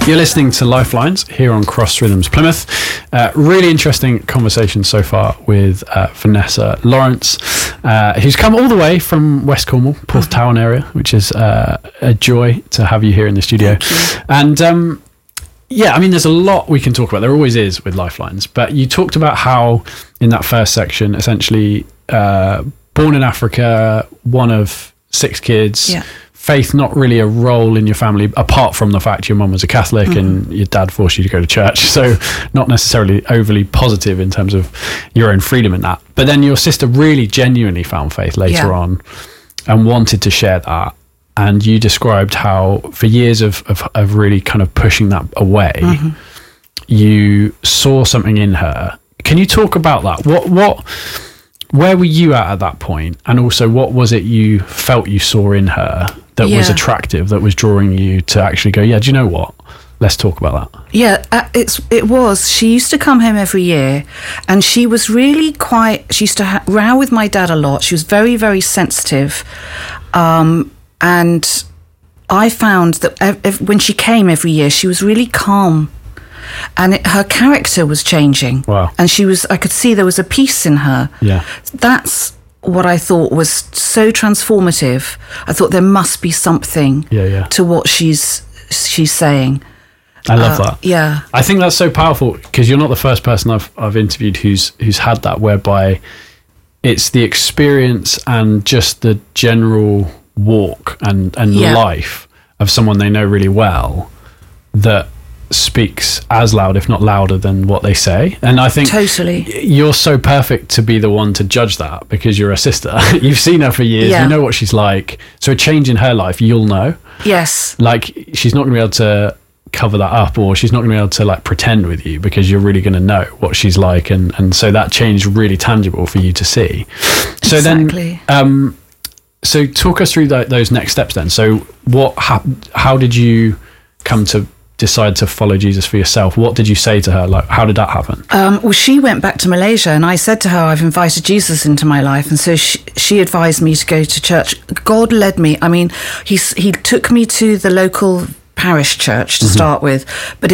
You're listening to Lifelines here on Cross Rhythms Plymouth. Really interesting conversation so far with Vanessa Lawrence, who's come all the way from West Cornwall, Porthtown area, which is a joy to have you here in the studio. And yeah, I mean, there's a lot we can talk about. There always is with Lifelines. But you talked about how in that first section, essentially born in Africa, one of 6 kids. Yeah. Faith not really a role in your family, apart from the fact your mum was a Catholic and your dad forced you to go to church. So not necessarily overly positive in terms of your own freedom in that. But then your sister really genuinely found faith later on and wanted to share that. And you described how for years of really kind of pushing that away, you saw something in her. Can you talk about that? Where were you at that point? And also, what was it you felt you saw in her that was attractive, that was drawing you to actually go, yeah, do you know what? Let's talk about that. Yeah, it was. She used to come home every year, and she was really quite, she used to row with my dad a lot. She was very, very sensitive. And I found that when she came every year, she was really calm. And her character was changing. Wow. And I could see there was a peace in her. Yeah. That's what I thought was so transformative. I thought there must be something to what she's saying. I love that. Yeah. I think that's so powerful because you're not the first person I've interviewed who's had that, whereby it's the experience and just the general walk and life of someone they know really well that speaks as loud, if not louder, than what they say. And I think you're so perfect to be the one to judge that because you're a sister. You've seen her for years. You know what she's like. So a change in her life, you'll know. Yes. Like, she's not going to be able to cover that up, or she's not going to be able to like pretend with you, because you're really going to know what she's like. And so that change is really tangible for you to see. So then, so talk us through those next steps then. So how did you come to decide to follow Jesus for yourself? What did you say to her? Like, how did that happen? Well, she went back to Malaysia, and I said to her, I've invited Jesus into my life. And so she advised me to go to church. God led me. I mean, he took me to the local parish church to start with, but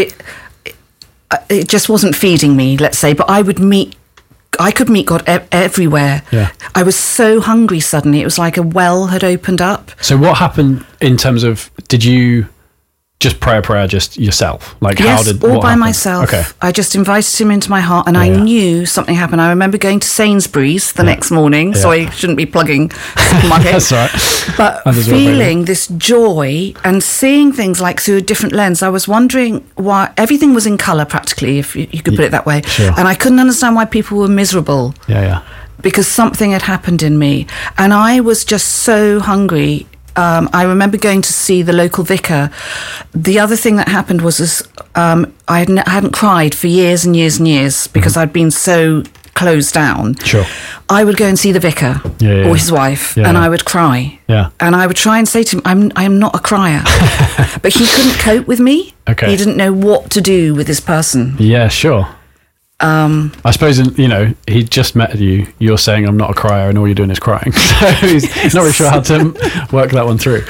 it just wasn't feeding me, let's say. But I could meet God everywhere. Yeah. I was so hungry suddenly. It was like a well had opened up. So what happened in terms of, did you just pray a prayer just yourself? Like, yes, all by happened? myself. Okay. I just invited him into my heart, and I knew something happened. I remember going to Sainsbury's the next morning, so I shouldn't be plugging supermarkets. That's right. But feeling this joy and seeing things like through a different lens. I was wondering why everything was in colour, practically, if you could put it that way. Sure. And I couldn't understand why people were miserable. Because something had happened in me. And I was just so hungry. I remember going to see the local vicar. The other thing that happened was I hadn't cried for years and years and years because I'd been so closed down. Sure. I would go and see the vicar or his wife, and I would cry. Yeah. And I would try and say to him, I am not a crier. But he couldn't cope with me. Okay. He didn't know what to do with this person. Yeah, sure. I suppose, he just met you. You're saying I'm not a crier, and all you're doing is crying. So he's not really sure how to work that one through.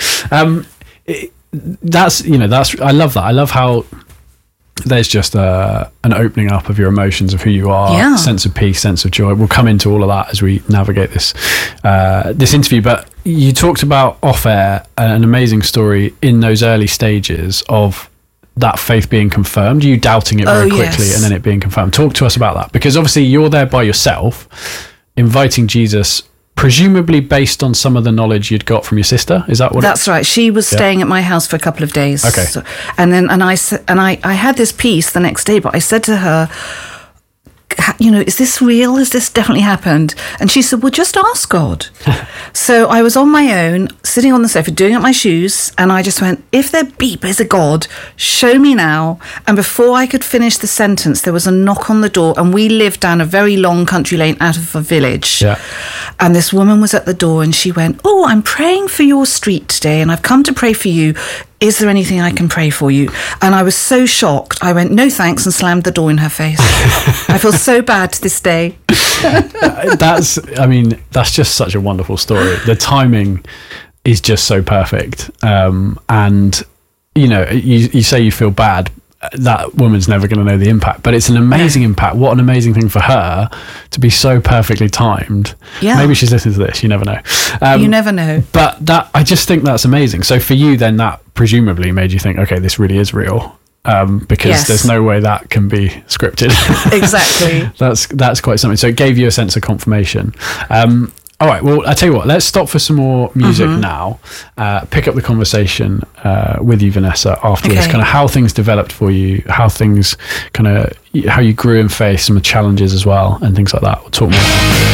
I love that. I love how there's just an opening up of your emotions, of who you are, sense of peace, sense of joy. We'll come into all of that as we navigate this interview. But you talked about off air an amazing story in those early stages of that faith being confirmed, you doubting it very quickly and then it being confirmed. Talk to us about that, because obviously you're there by yourself, inviting Jesus, presumably based on some of the knowledge you'd got from your sister. Is that what? That's right. She was staying at my house for a couple of days. Okay. So, and I had this peace the next day, but I said to her, is this real? Has this definitely happened? And she said, well, just ask God. So I was on my own, sitting on the sofa, doing up my shoes, and I just went, if there is a God, show me now. And before I could finish the sentence, there was a knock on the door, and we lived down a very long country lane out of a village. Yeah. And this woman was at the door, and she went, oh, I'm praying for your street today, and I've come to pray for you. Is there anything I can pray for you? And I was so shocked. I went, no thanks, and slammed the door in her face. I feel so bad to this day. That's just such a wonderful story. The timing is just so perfect. And you say you feel bad. That woman's never going to know the impact, but it's an amazing impact. What an amazing thing for her to be so perfectly timed. Yeah. Maybe she's listening to this. You never know. You never know. But I just think that's amazing. So for you, then, that presumably made you think, okay, this really is real. Because there's no way that can be scripted. Exactly. That's quite something. So it gave you a sense of confirmation. All right, well, I tell you what, let's stop for some more music now. Pick up the conversation with you, Vanessa, afterwards. Okay. Kind of how things developed for you, how you grew in faith, some of the challenges as well, and things like that. We'll talk more.